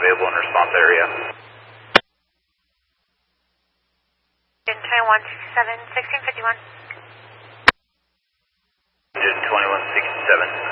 available in response area. Engine 2167, 1651. Engine 2167.